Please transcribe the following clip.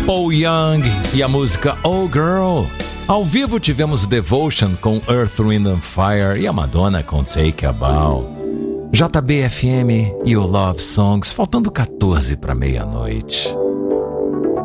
Paul Young e a música Oh Girl. Ao vivo tivemos Devotion com Earth, Wind and Fire e a Madonna com Take a Bow. JBFM e o Love Songs, faltando 14 para meia-noite.